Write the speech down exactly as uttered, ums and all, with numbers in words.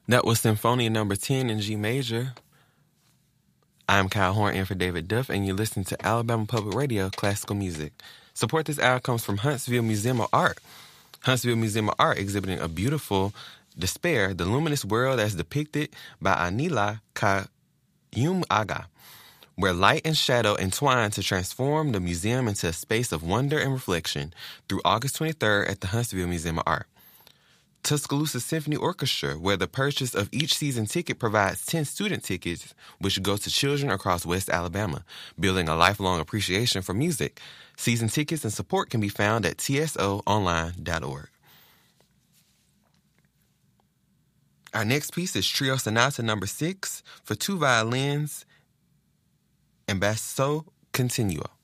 That was Symphonia number ten in G major. I'm Kyle Horn in for David Duff, and you listen to Alabama Public Radio Classical Music. Support this hour comes from Huntsville Museum of Art. Huntsville Museum of Art exhibiting a beautiful Despair, the luminous world as depicted by Anila Kayumaga, where light and shadow entwine to transform the museum into a space of wonder and reflection through August twenty-third at the Huntsville Museum of Art. Tuscaloosa Symphony Orchestra, where the purchase of each season ticket provides ten student tickets, which go to children across West Alabama, building a lifelong appreciation for music. Season tickets and support can be found at T S O online dot org. Our next piece is Trio Sonata number six for two violins and basso continuo.